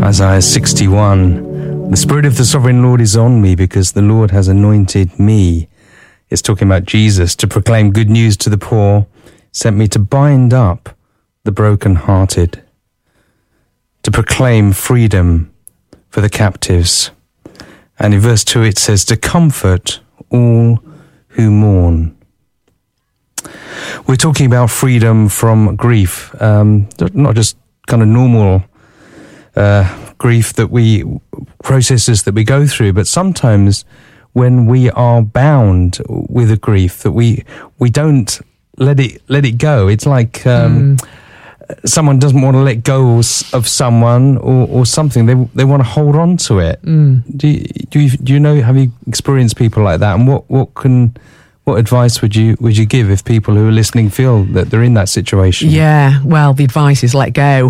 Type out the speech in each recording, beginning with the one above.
Isaiah 61. The Spirit of the Sovereign Lord is on me because the Lord has anointed me. It's talking about Jesus to proclaim good news to the poor, sent me to bind up the brokenhearted, to proclaim freedom for the captives. And in verse 2 it says, to comfort all who mourn. We're talking about freedom from grief, not just kind of normal grief processes that we go through, but sometimes when we are bound with a grief that we don't let it go. It's like someone doesn't want to let go of someone or something. They want to hold on to it. Do you know? Have you experienced people like that? And what advice would you give if people who are listening feel that they're in that situation? Yeah, well, the advice is let go.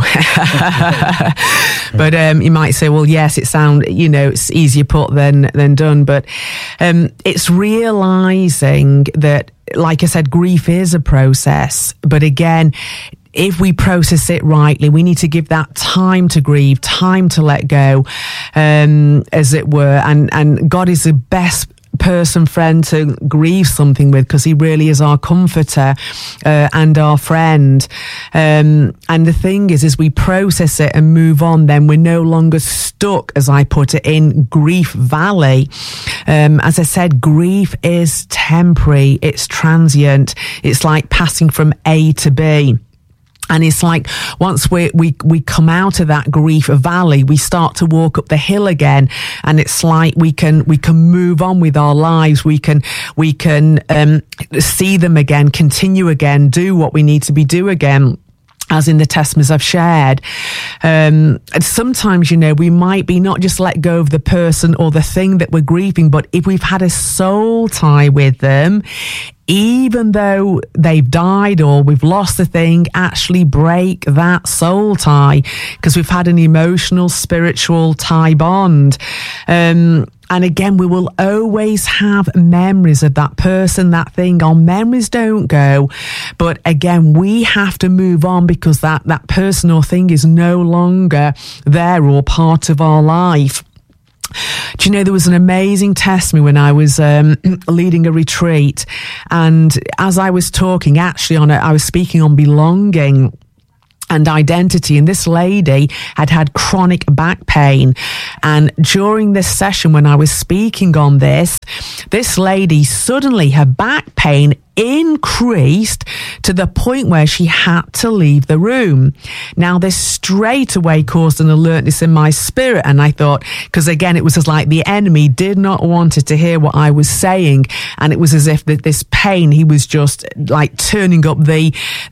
But you might say, well, yes, it's easier put than done. But it's realising that, like I said, grief is a process. But again, if we process it rightly, we need to give that time to grieve, time to let go, as it were. And God is the best friend to grieve something with, because he really is our comforter and our friend. And the thing is, as we process it and move on, then we're no longer stuck, as I put it, in grief valley. As I said, grief is temporary, it's transient, it's like passing from A to B. And it's like once we come out of that grief valley, we start to walk up the hill again, and it's like we can move on with our lives. We can see them again, continue again, do what we need to be do again. As in the testimonies I've shared. And sometimes, we might be not just let go of the person or the thing that we're grieving, but if we've had a soul tie with them, even though they've died or we've lost the thing, actually break that soul tie, because we've had an emotional, spiritual tie bond. And again, we will always have memories of that person, that thing. Our memories don't go. But again, we have to move on, because that person or thing is no longer there or part of our life. Do you know, there was an amazing testimony when I was leading a retreat, and as I was talking, I was speaking on belonging and identity, and this lady had chronic back pain. And during this session, when I was speaking on this lady, suddenly her back pain increased to the point where she had to leave the room. Now, this straight away caused an alertness in my spirit, and I thought, because again, it was as like the enemy did not want to hear what I was saying, and it was as if this pain, he was just like turning up the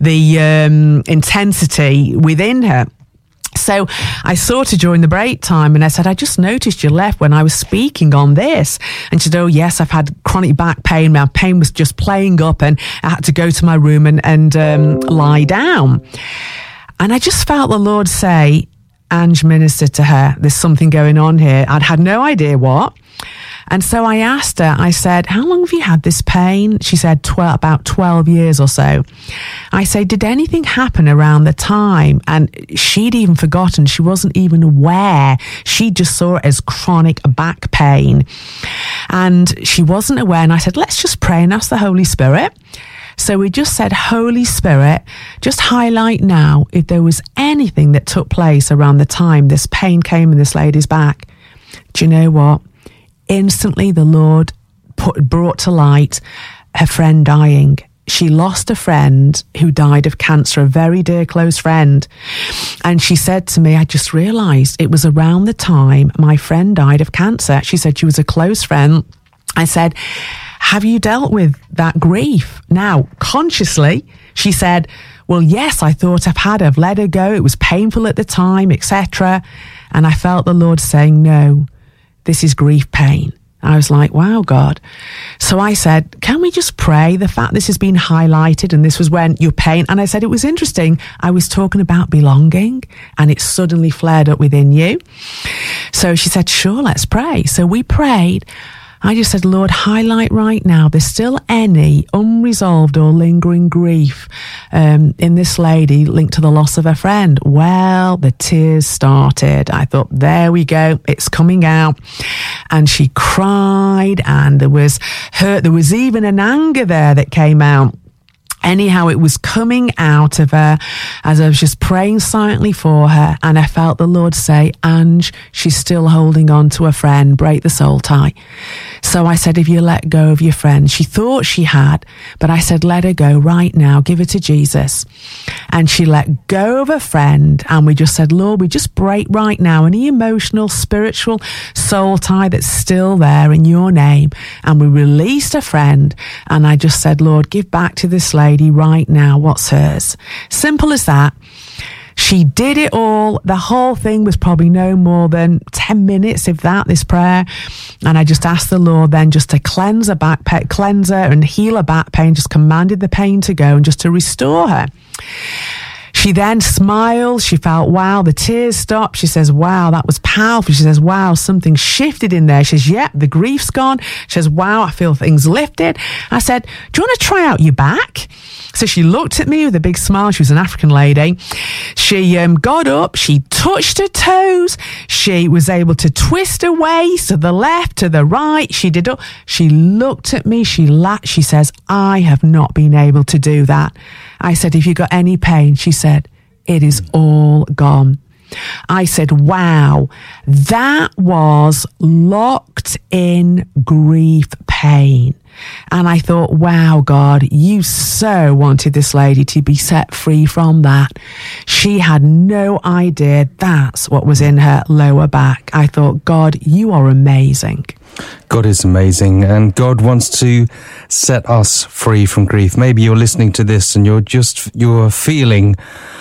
intensity within her. So I saw her during the break time, and I said, I just noticed you left when I was speaking on this. And she said, oh yes, I've had chronic back pain. My pain was just playing up, and I had to go to my room and lie down. And I just felt the Lord say, Ange, minister to her. There's something going on here. I'd had no idea what. And so I asked her, I said, how long have you had this pain? She said, about 12 years or so. I said, did anything happen around the time? And she'd even forgotten. She wasn't even aware. She just saw it as chronic back pain. And she wasn't aware. And I said, let's just pray and ask the Holy Spirit. So we just said, Holy Spirit, just highlight now if there was anything that took place around the time this pain came in this lady's back. Do you know what? Instantly, the Lord brought to light her friend dying. She lost a friend who died of cancer, a very dear, close friend. And she said to me, I just realised it was around the time my friend died of cancer. She said she was a close friend. I said, have you dealt with that grief? Now, consciously, she said, well, yes, I thought I've let her go. It was painful at the time, etc. And I felt the Lord saying, no, this is grief pain. I was like, wow, God. So I said, can we just pray the fact this has been highlighted, and this was when your pain, and I said, it was interesting. I was talking about belonging, and it suddenly flared up within you. So she said, sure, let's pray. So we prayed. I just said, Lord, highlight right now, there's still any unresolved or lingering grief in this lady linked to the loss of her friend. Well, the tears started. I thought, there we go, it's coming out. And she cried, and there was hurt. There was even an anger there that came out. Anyhow, it was coming out of her as I was just praying silently for her, and I felt the Lord say, Ange, she's still holding on to her friend, break the soul tie. So I said, if you let go of your friend, she thought she had, but I said, let her go right now, give her to Jesus. And she let go of her friend, and we just said, Lord, we just break right now any emotional, spiritual soul tie that's still there in your name. And we released her friend, and I just said, Lord, give back to this lady right now what's hers. Simple as that. She did it all. The whole thing was probably no more than 10 minutes, if that, this prayer. And I just asked the Lord then just to cleanse her back pain, cleanse her and heal her back pain, just commanded the pain to go and just to restore her. She then smiled. She felt, wow, the tears stopped. She says, wow, that was powerful. She says, wow, something shifted in there. She says, yep, the grief's gone. She says, wow, I feel things lifted. I said, do you want to try out your back? So she looked at me with a big smile. She was an African lady. She got up. She touched her toes. She was able to twist her waist to the left, to the right. She did. She looked at me. She laughed. She says, I have not been able to do that. I said, have you got any pain? She said, it is all gone. I said, wow, that was locked in grief pain. And I thought, wow, God, you so wanted this lady to be set free from that. She had no idea that's what was in her lower back. I thought, God, you are amazing. God is amazing, and God wants to set us free from grief. Maybe you're listening to this and you're feeling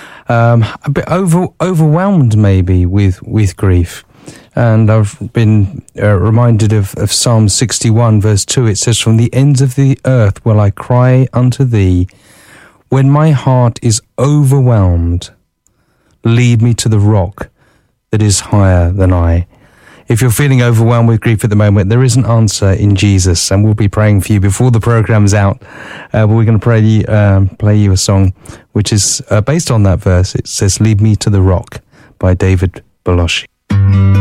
a bit overwhelmed maybe with grief. And I've been reminded of Psalm 61 verse 2. It says, from the ends of the earth will I cry unto thee. When my heart is overwhelmed, lead me to the rock that is higher than I. If you're feeling overwhelmed with grief at the moment, there is an answer in Jesus, and we'll be praying for you before the program's out. But we're going to play you a song which is based on that verse. It says, Lead Me to the Rock by David Baloshi.